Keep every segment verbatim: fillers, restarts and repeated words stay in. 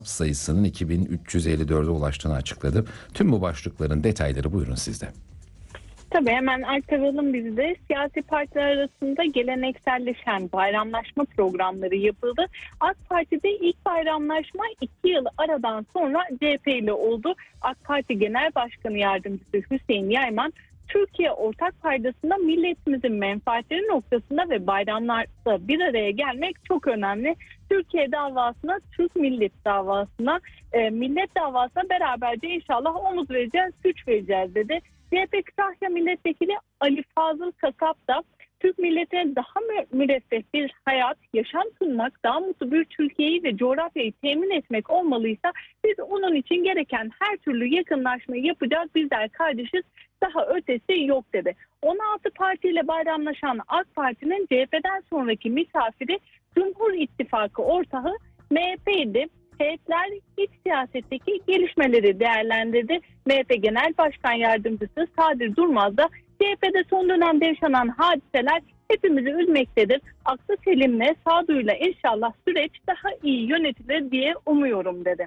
sayısının iki bin üç yüz elli dörde ulaştığını açıkladı. Tüm bu başlıkların detayları buyurun sizde. Tabii hemen aktaralım biz de. Siyasi partiler arasında gelenekselleşen bayramlaşma programları yapıldı. AK Parti'de ilk bayramlaşma iki yıl aradan sonra C H P ile oldu. AK Parti Genel Başkanı Yardımcısı Hüseyin Yayman, Türkiye ortak paydasında milletimizin menfaatleri noktasında ve bayramlarda bir araya gelmek çok önemli. Türkiye davasına, Türk millet davasına, e, millet davasına beraberce inşallah omuz vereceğiz, güç vereceğiz dedi. C H P Kütahya Milletvekili Ali Fazıl Kasap da Türk milletine daha müreffeh bir hayat, yaşam sunmak, daha mutlu bir Türkiye'yi ve coğrafyayı temin etmek olmalıysa biz onun için gereken her türlü yakınlaşmayı yapacağız. Bizler kardeşiz, daha ötesi yok dedi. on altı partiyle bayramlaşan AK Parti'nin C H P'den sonraki misafiri Cumhur İttifakı ortağı M H P'ydi. Heyetler iç siyasetteki gelişmeleri değerlendirdi. M H P Genel Başkan Yardımcısı Sadir Durmaz da C H P'de son dönemde yaşanan hadiseler hepimizi üzmektedir. Aklı selimle, sağduyuyla inşallah süreç daha iyi yönetilir diye umuyorum dedi.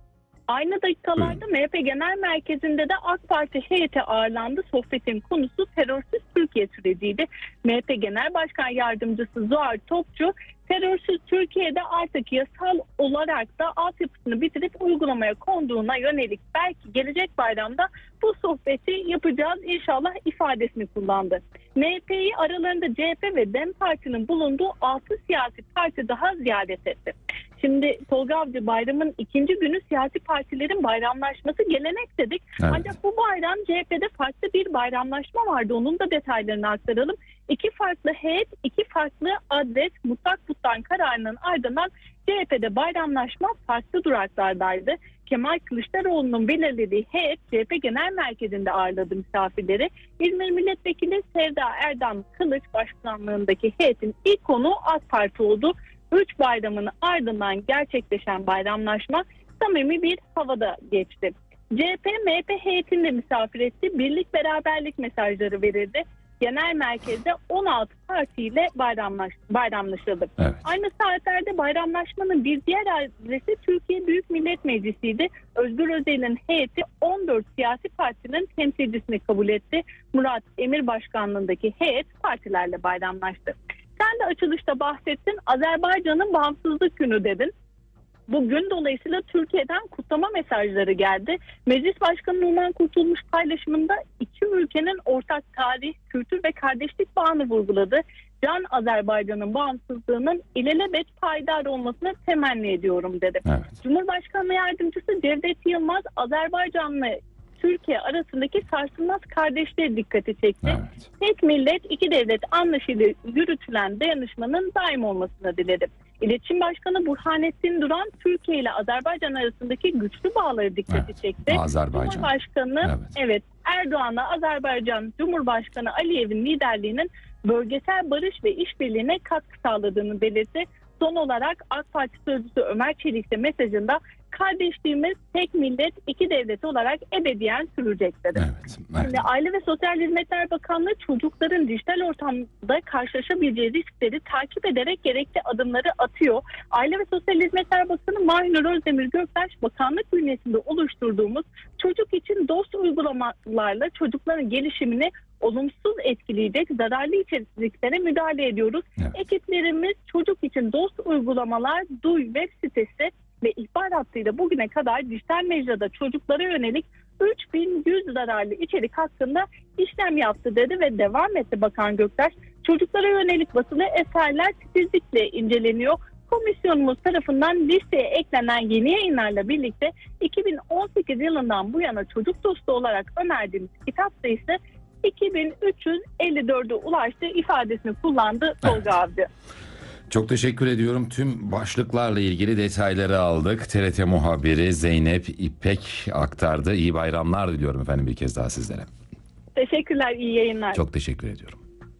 Aynı dakikalarda M H P Genel Merkezi'nde de AK Parti heyeti ağırlandı. Sohbetin konusu terörsüz Türkiye süreciydi. M H P Genel Başkan Yardımcısı Zuhal Topçu, terörsüz Türkiye'de artık yasal olarak da altyapısını bitirip uygulamaya konduğuna yönelik belki gelecek bayramda bu sohbeti yapacağız inşallah ifadesini kullandı. M H P'yi aralarında C H P ve DEM Parti'nin bulunduğu altı siyasi parti daha ziyaret etti. Şimdi Tolga Avcı, bayramın ikinci günü siyasi partilerin bayramlaşması gelenek dedik. Evet. Ancak bu bayram C H P'de farklı bir bayramlaşma vardı. Onun da detaylarını aktaralım. İki farklı heyet, iki farklı adres mutlak tuttan kararının ardından C H P'de bayramlaşma farklı duraklardaydı. Kemal Kılıçdaroğlu'nun belirlediği heyet C H P Genel Merkezi'nde ağırladı misafirleri. İzmir Milletvekili Sevda Erdem Kılıç başkanlığındaki heyetin ilk konuğu AK Parti oldu. Üç bayramın ardından gerçekleşen bayramlaşma samimi bir havada geçti. C H P M H P heyetini de misafir etti. Birlik beraberlik mesajları verildi. Genel merkezde on altı partiyle bayramlaş, bayramlaşıldı. Evet. Aynı saatlerde bayramlaşmanın bir diğer adresi Türkiye Büyük Millet Meclisi'ydi. Özgür Özel'in heyeti on dört siyasi partinin temsilcisini kabul etti. Murat Emir başkanlığındaki heyet partilerle bayramlaştı. Sen de açılışta bahsettin, Azerbaycan'ın bağımsızlık günü dedin. Bugün dolayısıyla Türkiye'den kutlama mesajları geldi. Meclis Başkanı Numan Kurtulmuş paylaşımında iki ülkenin ortak tarih, kültür ve kardeşlik bağını vurguladı. Can Azerbaycan'ın bağımsızlığının ilelebet payidar olmasını temenni ediyorum dedi. Evet. Cumhurbaşkanı Yardımcısı Cevdet Yılmaz, Azerbaycan'la Türkiye arasındaki sarsılmaz kardeşliğe dikkati çekti. Evet. Tek millet, iki devlet anlaşıyla yürütülen dayanışmanın daim olmasını diledi. İletişim Başkanı Burhanettin Duran, Türkiye ile Azerbaycan arasındaki güçlü bağları dikkati evet. çekti. Azerbaycan. Cumhurbaşkanı evet. evet Erdoğan'la Azerbaycan Cumhurbaşkanı Aliyev'in liderliğinin bölgesel barış ve işbirliğine katkı sağladığını belirtti. Son olarak AK Parti sözcüsü Ömer Çelik de mesajında kardeşliğimiz tek millet iki devlet olarak ebediyen sürecek dedi. Evet, evet. Şimdi Aile ve Sosyal Hizmetler Bakanlığı çocukların dijital ortamda karşılaşabileceği riskleri takip ederek gerekli adımları atıyor. Aile ve Sosyal Hizmetler Bakanı Mahinur Özdemir Göktaş, bakanlık bünyesinde oluşturduğumuz çocuk için dost uygulamalarla çocukların gelişimini olumsuz etkileyecek zararlı içeriklere müdahale ediyoruz. Evet. Ekiplerimiz çocuk için dost uygulamalar, Duy web sitesi ve ihbar hattıyla bugüne kadar dijital mecrada çocuklara yönelik üç bin yüz zararlı içerik hakkında işlem yaptı dedi ve devam etti Bakan Göktaş. Çocuklara yönelik basılı eserler titizlikle inceleniyor. Komisyonumuz tarafından listeye eklenen yeni yayınlarla birlikte iki bin on sekiz yılından bu yana çocuk dostu olarak önerdiğimiz kitap sayısı iki bin üç yüz elli dörde ulaştı ifadesini kullandı Tolga evet. Avcı. Çok teşekkür ediyorum. Tüm başlıklarla ilgili detayları aldık. T R T muhabiri Zeynep İpek aktardı. İyi bayramlar diliyorum efendim bir kez daha sizlere. Teşekkürler, iyi yayınlar. Çok teşekkür ediyorum.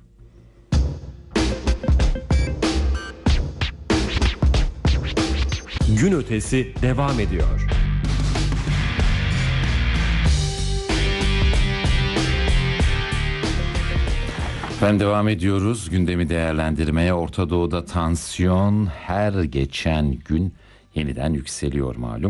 Gün ötesi devam ediyor. Ben devam ediyoruz gündemi değerlendirmeye. Orta Doğu'da tansiyon her geçen gün yeniden yükseliyor malum.